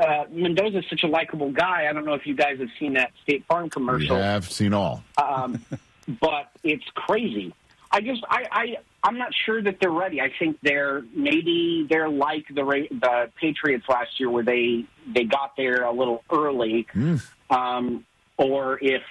Mendoza's such a likable guy. I don't know if you guys have seen that State Farm commercial. We have seen all. But it's crazy. I'm not sure that they're ready. I think they're like the Patriots last year, where they got there a little early, or if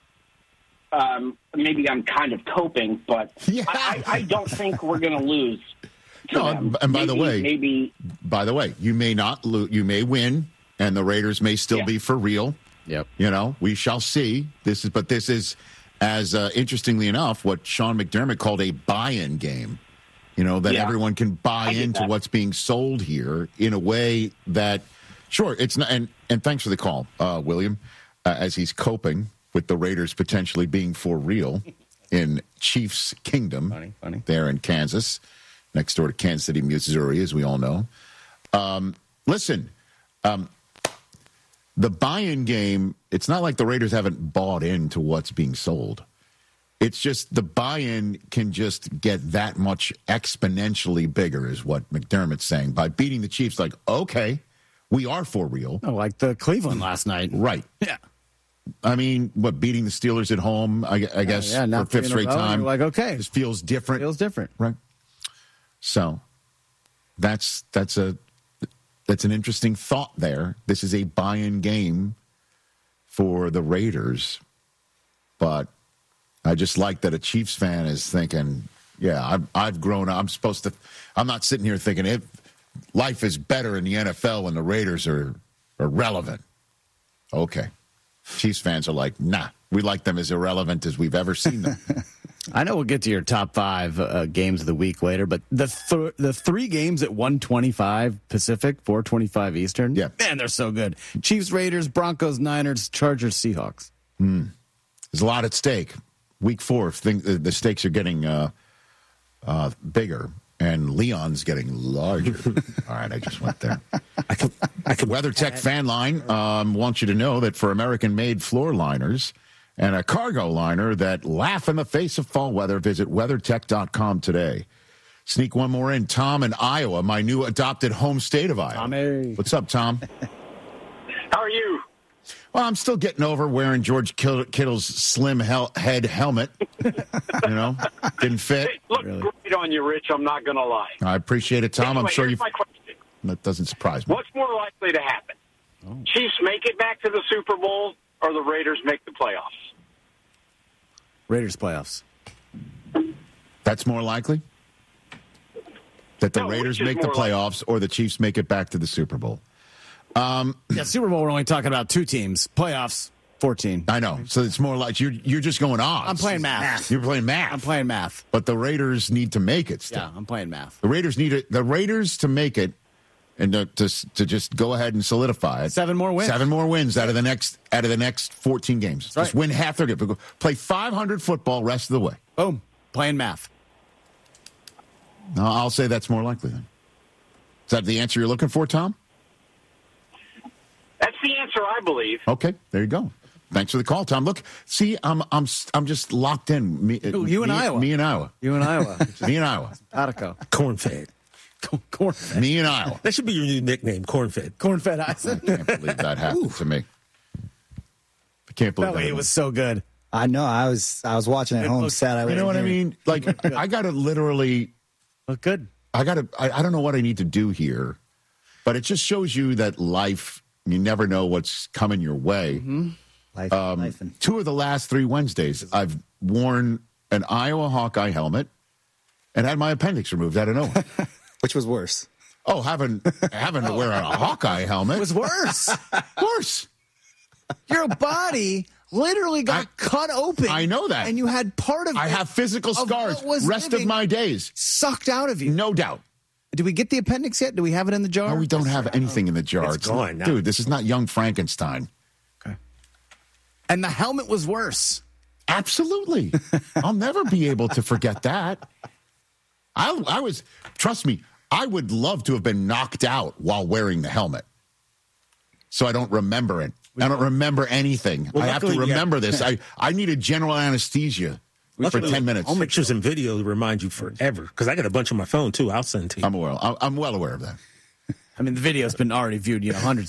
maybe I'm kind of coping, but I don't think we're going to lose. And by the way, you may not lose. You may win, and the Raiders may still be for real. Yep. We shall see. This is. As interestingly enough, what Sean McDermott called a buy-in game, that everyone can buy into what's being sold here in a way that, sure, it's not. And thanks for the call, William, as he's coping with the Raiders potentially being for real in Chiefs Kingdom, funny. There in Kansas, next door to Kansas City, Missouri, as we all know. Listen. The buy-in game, it's not like the Raiders haven't bought into what's being sold. It's just the buy-in can just get that much exponentially bigger, is what McDermott's saying. By beating the Chiefs, like, okay, we are for real. Oh, like the Cleveland last night. Right. Yeah. I mean, beating the Steelers at home, I guess, for fifth straight time. Like, okay. This feels different. Feels different. Right. So that's an interesting thought there. This is a buy-in game for the Raiders. But I just like that a Chiefs fan is thinking, I've grown up. I'm not sitting here thinking life is better in the NFL when the Raiders are relevant. Okay. Chiefs fans are like, nah, we like them as irrelevant as we've ever seen them. I know we'll get to your top 5 games of the week later, but the 3 games at 1:25 Pacific, 4:25 Eastern, man, they're so good. Chiefs, Raiders, Broncos, Niners, Chargers, Seahawks. There's a lot at stake. Week 4, the stakes are getting bigger, and Leon's getting larger. All right, I just went there. WeatherTech Fan Line wants you to know that for American-made floor liners and a cargo liner that laugh in the face of fall weather, visit WeatherTech.com today. Sneak one more in. Tom in Iowa, my new adopted home state of Iowa. Tommy. What's up, Tom? How are you? Well, I'm still getting over wearing George Kittle's slim head helmet. Didn't fit. It looked great on you, Rich. I'm not going to lie. I appreciate it, Tom. Anyway, I'm sure here's my question. That doesn't surprise me. What's more likely to happen? Chiefs make it back to the Super Bowl, or the Raiders make the playoffs? Raiders playoffs. That's more likely? That the Raiders make the playoffs or the Chiefs make it back to the Super Bowl? Super Bowl, we're only talking about 2 teams. Playoffs, 14. I know. So it's more like you're just going odds. I'm playing math. You're playing math. I'm playing math. But the Raiders need to make it still. Yeah, I'm playing math. The Raiders need it. The Raiders to make it and to just go ahead and solidify it. 7 more wins. 7 more wins out of the next 14 games. That's right. Just win half their game. Play 500 football rest of the way. Boom. Playing math. No, I'll say that's more likely then. Is that the answer you're looking for, Tom? That's the answer, I believe. Okay, there you go. Thanks for the call, Tom. Look, see, I'm just locked in. You and Iowa. Me and Iowa. You and Iowa. Me and Iowa. Attico. Corn-fed. Corn-fed. Me and Iowa. That should be your new nickname, Corn-fed. Corn-fed Eisen. I can't believe that happened to me. I can't believe that. It was so good. I know. I was watching at home. Sad. You know what I mean? Like, I got to literally look good. I don't know what I need to do here, but it just shows you that life, you never know what's coming your way. Mm-hmm. Life. 2 of the last 3 Wednesdays, I've worn an Iowa Hawkeye helmet and had my appendix removed out of nowhere. Which was worse? Oh, having to wear a Hawkeye helmet was worse. Worse. Your body literally got cut open. I know that. And you had part of it. I have physical scars rest of my days. Sucked out of you. No doubt. Do we get the appendix yet? Do we have it in the jar? No, we don't have anything in the jar. It's gone now. Dude, this is not Young Frankenstein. Okay. And the helmet was worse. Absolutely. I'll never be able to forget that. I was, trust me, I would love to have been knocked out while wearing the helmet. So I don't remember it. I don't remember anything. Well, I have to remember this. I needed general anesthesia for 10 minutes. All pictures and video to remind you forever. Because I got a bunch on my phone, too. I'll send to you. I'm well aware of that. I mean, the video's been already viewed, hundreds